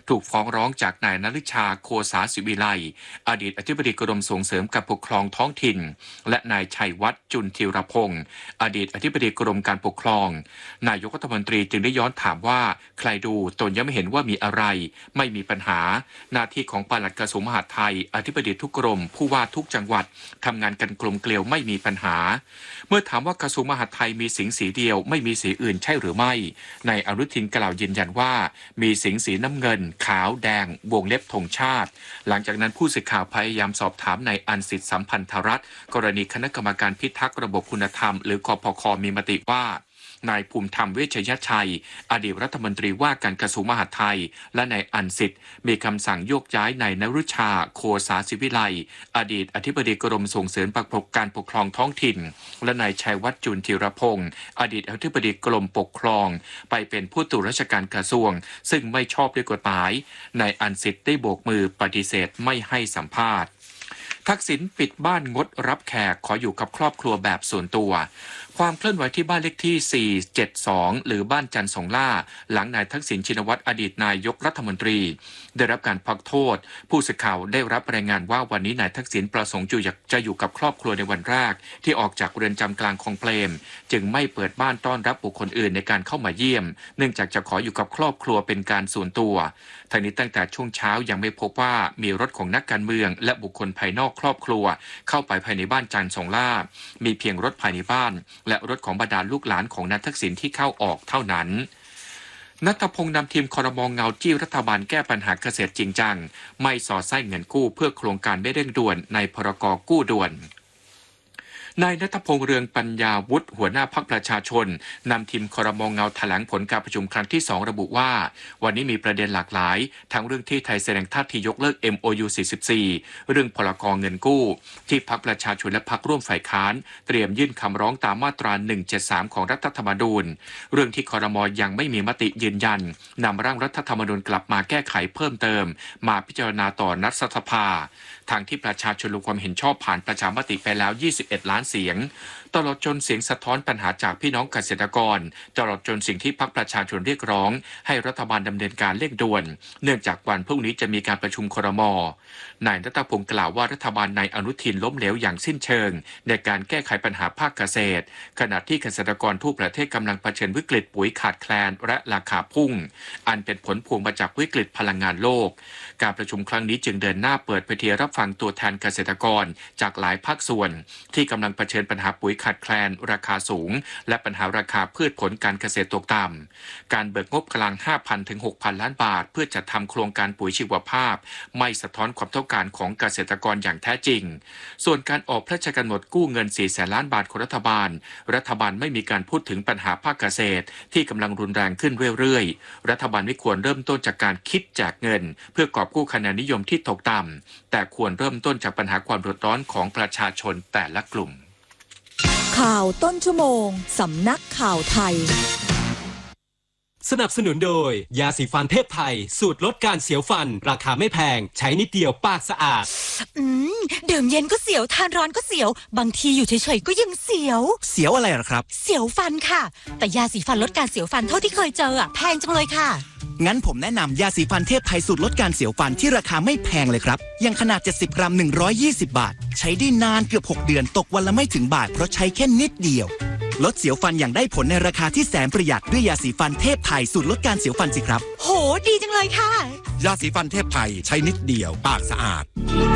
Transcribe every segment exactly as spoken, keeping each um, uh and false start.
ถูกฟ้องร้องจากนายณฤชาโคสาศิวิไลอดีตอธิบดีกรมส่งเสริมการปกครองท้องถิ่นและนายชัยวัฒน์จุนธีรพงศ์อดีตอธิบดีกรมการปกครองนายกรัฐมนตรีจึงได้ย้อนถามว่าใครดูตนยังไม่เห็นว่ามีอะไรไม่มีปัญหาหน้าที่ของปลัดกระทรวงมหาดไทยอธิบดีทุกกรมผู้ว่าทุกจังหวัดทำงานกันกลมเกลียวไม่มีปัญหาเมื่อถามว่ากระทรวงมหาดไทยมีสิงห์สีเดียวไม่มีสีอื่นใช่หรือไม่นายอนุทินกล่าวยืนยันว่ามีสิงห์สีน้ำเงินขาวแดงวงเล็บธงชาติหลังจากนั้นผู้สื่อข่าวพยายามสอบถามนายอันสิทธิสัมพันธรัตน์กรณีคณะกรรมการพิทักษ์ระบบคุณธรรมหรือกพค.มีมติว่านายภูมิธรรมเวชยชัยอดีตรัฐมนตรีว่าการกระทรวงมหาดไทยและนายอันสิทธิ์มีคำสั่งโยกย้ายนายณฤชาโคสาศิวิไลอดีตอธิบดีกรมส่งเสริมการปกครองท้องถิ่นและนายชัยวัฒน์จุนธีรพงศ์อดีตอธิบดีกรมปกครองไปเป็นผู้ตรวจราชการกระทรวงซึ่งไม่ชอบด้วยกฎหมายนายอันสิทธิ์ได้โบกมือปฏิเสธไม่ให้สัมภาษณ์ทักษิณปิดบ้านงดรับแขกขออยู่กับครอบครัวแบบส่วนตัวความเคลื่อนไหวที่บ้านเลขที่สี่เจ็ดสองหรือบ้านจันทร์สองล่าหลังนายทักษิณชินวัตรอดีตนายกรัฐมนตรีได้รับการพักโทษผู้สื่อข่าวได้รับรายงานว่าวันนี้นายทักษิณประสงค์จะอยู่กับครอบครัวในวันแรกที่ออกจากเรือนจำกลางคลองเปรมจึงไม่เปิดบ้านต้อนรับบุคคลอื่นในการเข้ามาเยี่ยมเนื่องจากจะขออยู่กับครอบครัวเป็นการส่วนตัวทางนี้ตั้งแต่ช่วงเช้ายังไม่พบว่ามีรถของนักการเมืองและบุคคลภายนอกครอบครัวเข้าไปภายในบ้านจันทร์สองล่ามีเพียงรถภายในบ้านและรถของบรรดาลูกหลานของนายทักษิณที่เข้าออกเท่านั้นณัฐพงศ์นำทีมครม.เงาจี้รัฐบาลแก้ปัญหาเกษตรจริงจังไม่สอดไส้เงินกู้เพื่อโครงการไม่เร่งด่วนในพรก.กู้ด่วนนายณัฐพงษ์เรืองปัญญาวุฒิหัวหน้าพรรคประชาชนนำทีมครม.เงาแถลงผลการประชุมครั้งที่สองระบุว่าวันนี้มีประเด็นหลากหลายทั้งเรื่องที่ไทยแสดงท่าทียกเลิก เอ็ม โอ ยู สี่สิบสี่เรื่องพรก.เงินกู้ที่พรรคประชาชนและพรรคร่วมฝ่ายค้านเตรียมยื่นคำร้องตามมาตราหนึ่งเจ็ดสามของรัฐธรรมนูญเรื่องที่ครม.ยังไม่มีมติยืนยันนำร่างรัฐธรรมนูญกลับมาแก้ไขเพิ่มเติมมาพิจารณาต่อรัฐสภาทางที่ประชาชนลงความเห็นชอบผ่านประชามติไปแล้วยี่สิบเอ็ดล้านเสียงตลอดจนเสียงสะท้อนปัญหาจากพี่น้องเกษตรกรตลอดจนสิ่งที่พรรคประชาชนเรียกร้องให้รัฐบาลดำเนินการเร่งด่วนเนื่องจากวันพรุ่งนี้จะมีการประชุมครม.นายณัฐพงศ์กล่าวว่ารัฐบาลนายอนุทินล้มเหลวอย่างสิ้นเชิงในการแก้ไขปัญหาภาคเกษตรขณะที่เกษตรกรทั่วประเทศกำลังเผชิญวิกฤตปุ๋ยขาดแคลนและราคาพุ่งอันเป็นผลพวงมาจากวิกฤตพลังงานโลกการประชุมครั้งนี้จึงเดินหน้าเปิดเผยรับฟังตัวแทนเกษตรกรจากหลายภาคส่วนที่กำลังเผชิญปัญหาปุ๋ยขาดแคลนราคาสูงและปัญหาราคาพืชผลการเกษตรตกต่ำการเบิกงบกลาง ห้าพัน ถึง หกพัน ล้านบาทเพื่อจัดทำโครงการปุ๋ยชีวภาพไม่สะท้อนความต้องการของเกษตรกรอย่างแท้จริงส่วนการออกพระราชกำหนดกู้เงิน สี่แสน ล้านบาทของรัฐบาลรัฐบาลไม่มีการพูดถึงปัญหาภาคเกษตรที่กำลังรุนแรงขึ้นเรื่อยๆรัฐบาลไม่ควรเริ่มต้นจากการคิดแจกเงินเพื่อกอบกู้คะแนนนิยมที่ตกต่ำแต่ควรเริ่มต้นจากปัญหาความเดือดร้อนของประชาชนแต่ละกลุ่มข่าวต้นชั่วโมงสำนักข่าวไทยสนับสนุนโดยยาสีฟันเทพไทยสูตรลดการเสียวฟันราคาไม่แพงใช้นิดเดียวปากสะอาดอืมดื่มเย็นก็เสียวทานร้อนก็เสียวบางทีอยู่เฉยๆก็ยังเสียวเสียวอะไรหรอครับเสียวฟันค่ะแต่ยาสีฟันลดการเสียวฟันเท่าที่เคยเจออ่ะแพงจังเลยค่ะงั้นผมแนะนำยาสีฟันเทพไทยสูตรลดการเสียวฟันที่ราคาไม่แพงเลยครับยังขนาดเจ็ดสิบกรัมหนึ่งร้อยยี่สิบบาทใช้ได้นานเกือบหกเดือนตกวันละไม่ถึงบาทเพราะใช้แค่นิดเดียวลดเสียวฟันอย่างได้ผลในราคาที่แสนประหยัดด้วยยาสีฟันเทพไทยสูตรลดการเสียวฟันสิครับโหดีจังเลยค่ะยาสีฟันเทพไทยใช้นิดเดียวปากสะอาด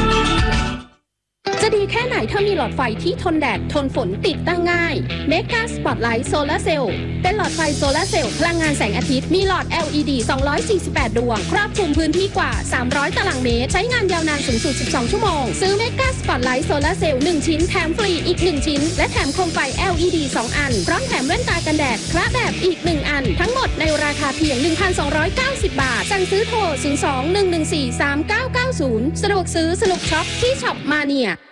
จะดีแค่ไหนถ้ามีหลอดไฟที่ทนแดดทนฝนติดตั้งง่าย Mega Spotlight Solar Cell เป็นหลอดไฟโซลาร์เซลล์พลังงานแสงอาทิตย์มีหลอด แอล อี ดี สองร้อยสี่สิบแปดดวงครอบคลุมพื้นที่กว่าสามร้อยตารางเมตรใช้งานยาวนานสูงสุดสิบสองชั่วโมงซื้อ Mega Spotlight Solar Cell หนึ่งชิ้นแถมฟรีอีกหนึ่งชิ้นและแถมโคมไฟ แอล อี ดี สองอันพร้อมแถมแว่นตากันแดดคละแบบอีกหนึ่งอันทั้งหมดในราคาเพียง หนึ่งพันสองร้อยเก้าสิบ บาทสั่งซื้อโทรศูนย์ สอง หนึ่ง หนึ่ง สี่ สาม เก้า เก้า ศูนย์สะดวกซื้อสนุกช็อปที่ช็อปมาเนีย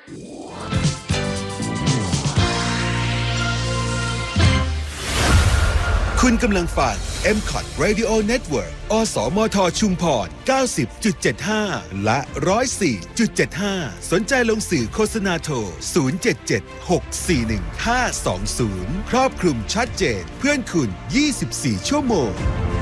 คุณกำลังฟัง เอ็ม คอท Radio Network อสมทชุมพร เก้าสิบจุดเจ็ดห้า และ หนึ่งร้อยสี่จุดเจ็ดห้า สนใจลงสื่อโฆษณาโทร ศูนย์ เจ็ด เจ็ด หก สี่ หนึ่ง ห้า สอง ศูนย์ ครอบคลุมชัดเจนเพื่อนคุณ ยี่สิบสี่ ชั่วโมง